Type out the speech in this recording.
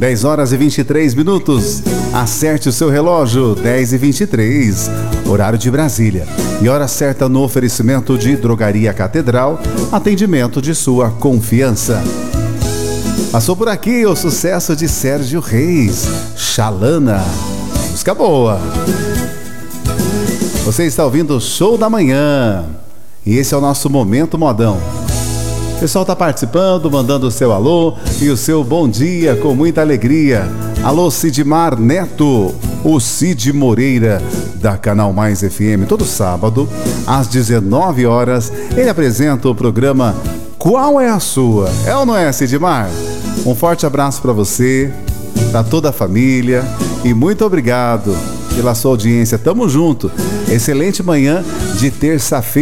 10 horas e 23 minutos. Acerte o seu relógio, 10h23, horário de Brasília. E hora certa no oferecimento de Drogaria Catedral, atendimento de sua confiança. Passou por aqui o sucesso de Sérgio Reis, Xalana. Música boa. Você está ouvindo o Show da Manhã. E esse é o nosso Momento Modão. O pessoal está participando, mandando o seu alô e o seu bom dia com muita alegria. Alô, Sidmar Neto, o Cid Moreira, da Canal Mais FM. Todo sábado, às 19 horas, ele apresenta o programa Qual é a Sua? É ou não é, Sidmar? Um forte abraço para você, para toda a família e muito obrigado pela sua audiência. Tamo junto. Excelente manhã de terça-feira.